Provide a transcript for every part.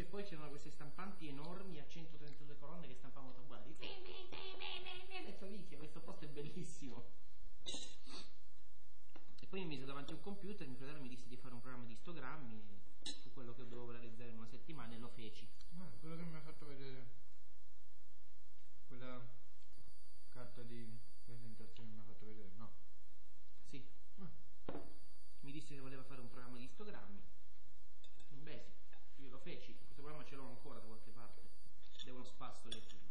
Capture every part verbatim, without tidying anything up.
poi c'erano queste stampanti enormi a centotrentadue colonne che stampavano tabulati. Ho detto minchia, questo posto è bellissimo. E poi mi mise davanti a un computer, mio fratello mi disse di fare un programma di istogrammi e fu quello che dovevo realizzare in una settimana e lo feci. Ah, quello che mi ha fatto vedere, quella carta di presentazione mi ha fatto vedere, no? Sì. Ah. Mi disse che voleva fare un programma di istogrammi. Beh sì, io lo feci, questo programma ce l'ho ancora da qualche parte, devo uno spasso leggerlo.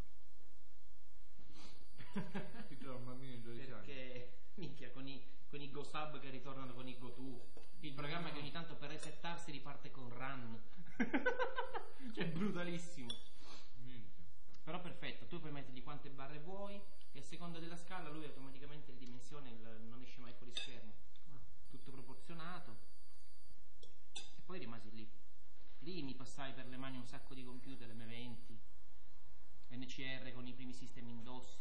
Ti trovo un bambino di dodici anni. Perché minchia, con i, con i GoSub che ritornano con i GoTo, il programma che ogni tanto per resettarsi riparte con Run. Cioè brutalissimo. Minchia. Però perfetto, tu puoi mettergli quante barre vuoi e a seconda della scala lui automaticamente le dimensioni il, non esce mai fuori schermo. Ah. Tutto proporzionato. E poi rimasi lì. Lì mi passai per le mani un sacco di computer M venti, N C R con i primi sistemi in DOS,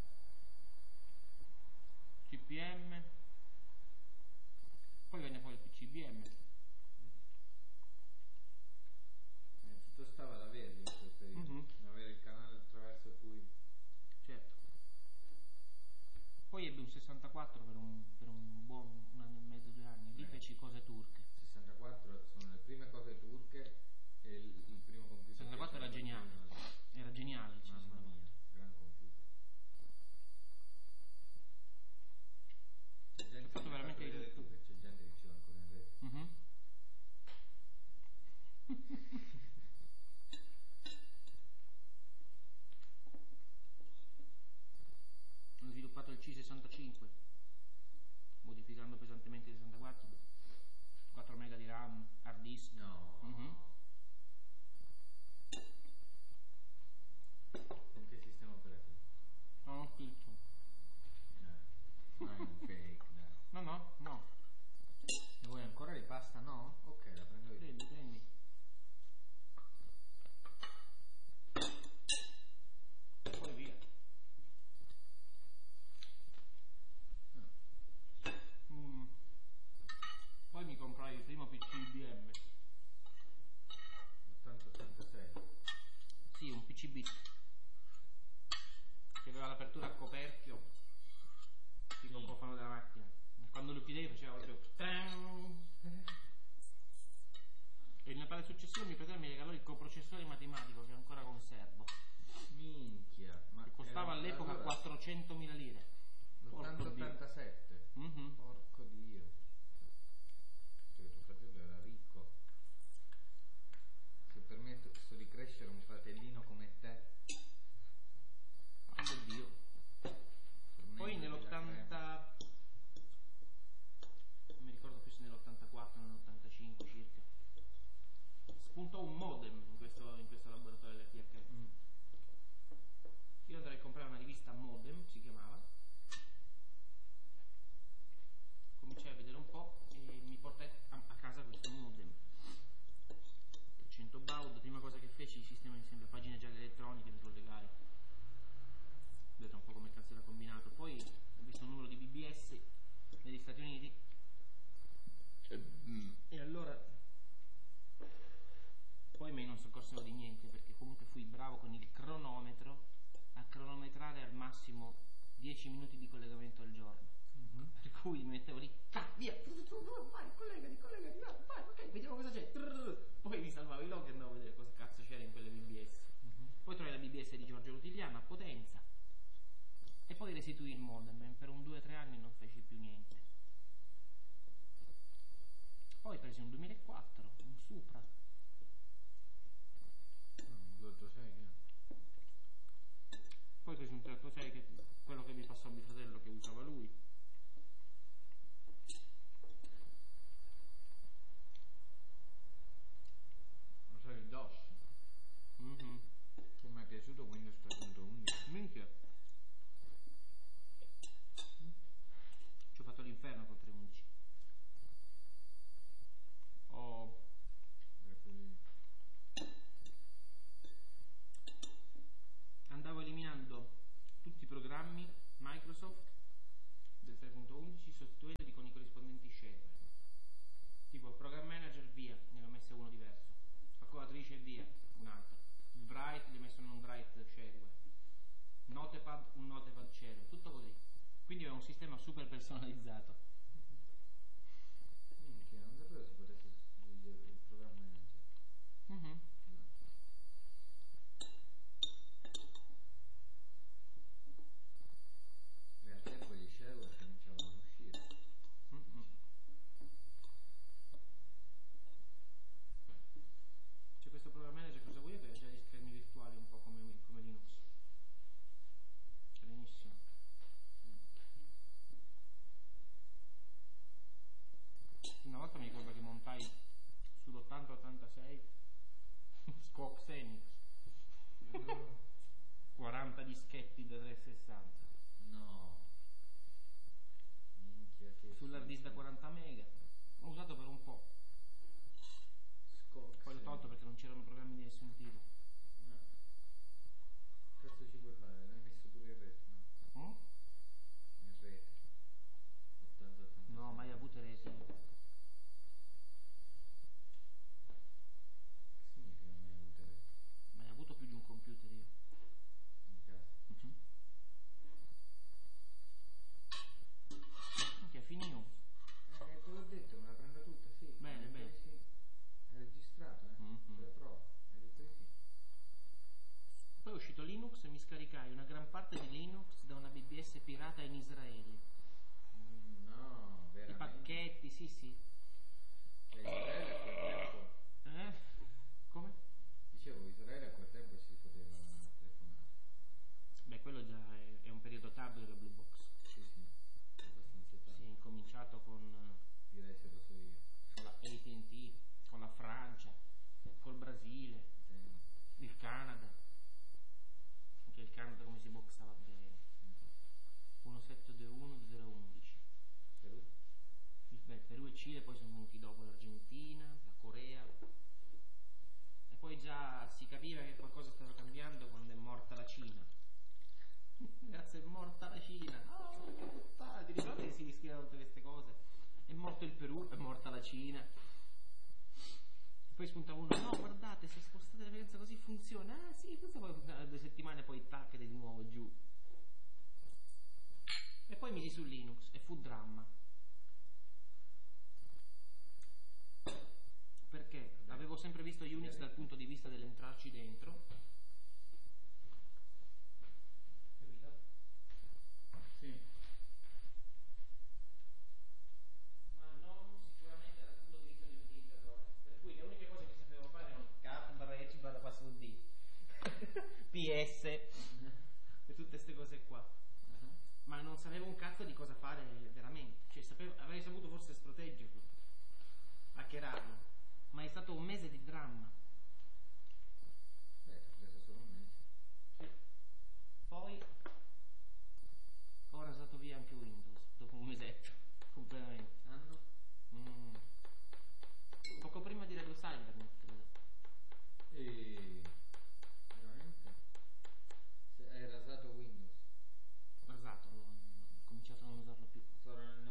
C P M, poi venne poi il P C B M. Eh, tutto stava ad averli in quel periodo, Mhm. avere il canale attraverso cui... Certo. Poi ebbe un sessantaquattro per un, per un buon un anno e mezzo, due anni. Lì Eh. feci cose turche. sessantaquattro sono le prime cose turche e il, il primo computer. sessantaquattro era che c'era. geniale. Era geniale il Mamma sessantaquattro. mia, gran computer. C'è gente È fatto che mi ha veramente fatto vedere di- tu che c'è gente che ci va ancora in rete. Mhm. Hanno sviluppato il C sessantacinque, modificando pesantemente il sessantaquattro, quattro mega di RAM, hard disk. No. Mhm. Con che sistema operativo? Non ho scritto. Eh, ma è un fake, dai. No, no, no. E vuoi ancora di pasta? No? Ok, la prendo io. Prendi, prendi. Poi via. Mm. Poi mi comprai il primo P C B M. ottanta ottantasei. Sì, un P C B che aveva l'apertura a coperchio, tipo un cofano della macchina. Quando lo chiudevi faceva proprio tran. E il Natale successivo mio fratello mi regalò il coprocessore matematico che ancora conservo, Minchia, ma che costava era- all'epoca allora, quattrocentomila lire. l'ottanta Porco Dio. ottantasette. Mhm. Porco Dio. Cioè, tuo fratello era ricco. Se permesso di crescere un fratellino come te. Oddio. per me Poi la nell'ottanta, non mi ricordo più se nell'ottantaquattro o nell'ottantacinque circa, spuntò un modem in questo, in questo laboratorio dell'R T H. crema. Mm. Io andrai a comprare una rivista Modem, si chiamava, cominciai a vedere un po' e mi portai a, a casa questo modem trecento baud. Prima cosa che feci, il sistema insieme a pagine gialle elettroniche, mi collegai, vedete un po' come cazzo era combinato. Poi ho visto un numero di B B S negli Stati Uniti e allora poi me non si accorsero di niente, perché comunque fui bravo con il cronometro a cronometrare al massimo dieci minuti di collegamento al giorno. Mm-hmm. Per cui mi mettevo lì, tac, via, vai, collegati, collegati, vai, vai, ok, vediamo cosa c'è. Trrr. Poi mi salvavo i log e andavo a vedere cosa cazzo c'era in quelle B B S. Mm-hmm. Poi trovai la B B S di Giorgio Rutigliano a Potenza e poi restituì il modem e per un due o tre anni non feci più niente. Poi presi un duemilaquattro, un Supra. Un due otto sei che... Poi presi un tre otto sei, che quello che mi passò mio fratello, che usava lui. Non so, il DOS. Mm-hmm. Che mi è piaciuto Windows tre punto undici. Minchia. automatizzato. Minchia, non sapevo si potesse sostituire il program manager. Mhm. E al tempo gli shareware cominciavano a uscire. Mm-mm. C'è questo program manager, cosa vuoi, che ha già gli schermi virtuali un po' come, Win- come Linux. Benissimo. Una volta mi ricordo che montai sull'ottanta ottantasei Squawk Xenix, quaranta dischetti da trecentosessanta No. Minchia che sull'hard disk da quaranta mega. L'ho usato per un po', Scox. poi l'ho tolto perché non c'erano programmi di nessun tipo. Ma cazzo ci puoi fare? L'hai messo pure in rete, no? Mm? In rete. ottanta ottantasei. No, mai avuto reti. Che significa mai avuto rete? Mai avuto più di un computer io. In casa. Mhm. Minchia, finio. Eh, te l'ho detto, me la prendo tutta, sì. Bene, Hai detto bene. di sì. È registrato, eh? Mhm. Te la provo. Hai detto di sì. Poi è uscito Linux e mi scaricai una gran parte di Linux da una B B S pirata in Israele. Mm, no, I veramente. pacchetti, sì sì. Cioè, Israele a quel tempo. Eh? Come? Dicevo, Israele a quel tempo si poteva telefonare. Beh, quello già è, è un periodo tardo della Blue Box. Sì, sì. Abbastanza Sì, tardi. è incominciato con, Direi se lo so io. con la A T and T, con la Francia, col Brasile, Sì. il Canada. Anche il Canada come si boxava bene. millesettecentodue zero undici. Perù? Il, beh, Perù e Cile poi sono venuti dopo l'Argentina, la Corea. E poi già si capiva che qualcosa stava cambiando quando è morta la Cina. Ragazzi, è morta la Cina. Ah, che puttana, ti ricordi che si rischiavano tutte queste cose? È morto il Perù, è morta la Cina. Poi spunta uno, no guardate, se spostate la frequenza così funziona. Ah sì, questo poi funziona due settimane, poi tac, ed è di nuovo giù. E poi misi su Linux e fu dramma. Perché avevo sempre visto Unix dal punto di vista dell'entrarci dentro. Capito? Sì. Ma non sicuramente dal punto di vista di un utilizzatore. Per cui le uniche cose che sapevo fare erano cat barra h barra password d P S e tutte queste cose qua. Uh-huh. Ma non sapevo un cazzo di cosa fare veramente. Cioè sapevo, avrei saputo forse proteggerlo, hackerarlo, ma è stato un mese di dramma. Beh, ti ho preso solo un mese. Sì. Poi ho rasato via anche Windows dopo un mesetto completamente. Anno? Mm. Poco prima di Radio Cybernet, credo. E... veramente? Se hai rasato Windows? Rasato, ho cominciato a non usarlo più. Solo nel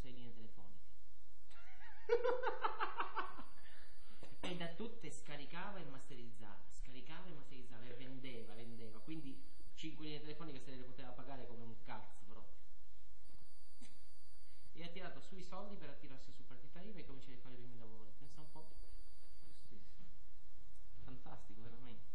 sei linee telefoniche. E da tutte scaricava e masterizzava, scaricava e masterizzava e vendeva, vendeva. Quindi cinque linee telefoniche se le poteva pagare come un cazzo proprio. E ha tirato sui soldi per attirarsi su partita I V A e cominciare a fare i primi lavori. Pensa un po'. Giustissimo. Fantastico, veramente.